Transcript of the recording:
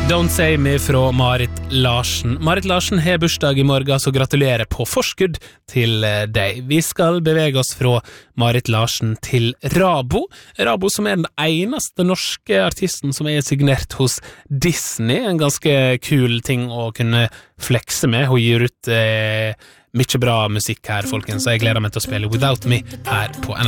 Don't Say Me fra Marit Larsen. Marit Larsen har bursdag I morgen, så gratulerer på forskudd til deg. Vi skal bevege oss fra Marit Larsen til Rabo. Rabo som den eneste norske artisten som signert hos Disney. En ganske kul ting å kunne flekse med. Hun gir ut mye bra musikk her, folkens, så jeg gleder meg til å spille Without Me her på NRK.